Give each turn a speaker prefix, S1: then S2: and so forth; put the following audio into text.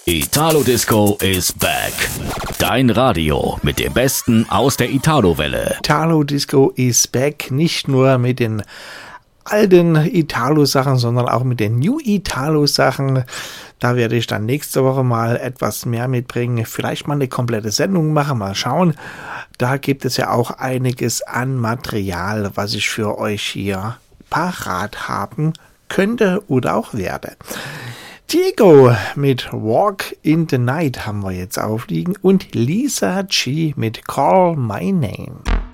S1: Italo Disco is back. Dein Radio mit dem Besten aus der Italo-Welle.
S2: Italo Disco is back, nicht nur mit den alten Italo-Sachen, sondern auch mit den New Italo-Sachen. Da werde ich dann nächste Woche mal etwas mehr mitbringen. Vielleicht mal eine komplette Sendung machen, mal schauen. Da gibt es ja auch einiges an Material, was ich für euch hier parat haben könnte oder auch werde. Diego mit Walk in the Night haben wir jetzt aufliegen und Lisa G mit Call My Name.